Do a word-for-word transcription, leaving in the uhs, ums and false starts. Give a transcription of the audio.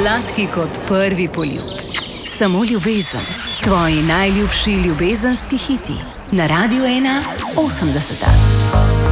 Sladki kot prvi poljub. Samo ljubezen. Tvoji najljubši ljubezenski hiti. Na Radiu ena osemdeseta.